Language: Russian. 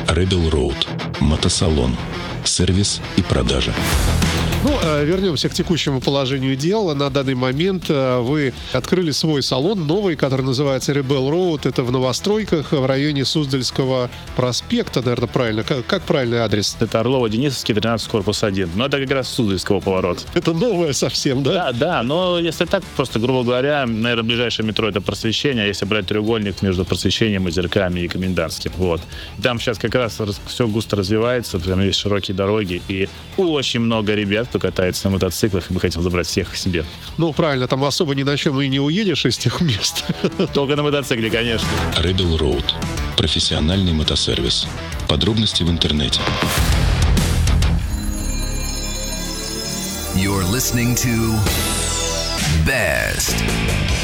Rebel Road. Мотосалон. Сервис и продажа. Вернемся к текущему положению дел. На данный момент вы открыли свой салон новый, который называется Rebel Road. Это в новостройках в районе Суздальского проспекта, наверное, правильно. Как правильный адрес? Это Орлова-Денисовский, 13, корпус 1. Но это как раз Суздальского поворот. Это новое совсем, да? Да, но если так, просто, грубо говоря, наверное, ближайшее метро — это Просвещение, а если брать треугольник между Просвещением, Озерками и Комендантским. Вот. Там сейчас как раз все густо развивается, прям есть широкие дороги, и очень много ребят, кто катается на мотоциклах, и мы хотим забрать всех к себе. Правильно, там особо ни на чем и не уедешь из тех мест. Только на мотоцикле, конечно. Rebel Road. Профессиональный мотосервис. Подробности в интернете. You're listening to Best